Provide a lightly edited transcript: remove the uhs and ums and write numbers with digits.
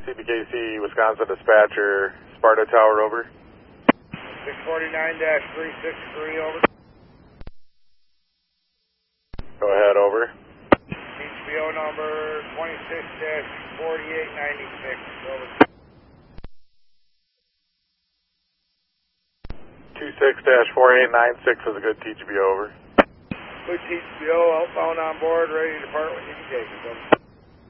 CBKC, Wisconsin dispatcher, Sparta Tower, over. 649-363, over. Go ahead, over. HBO number 26-4896, over. 26-4896 is a good TGBO, over. Good TGBO, outbound on board, ready to depart when you can take it, over.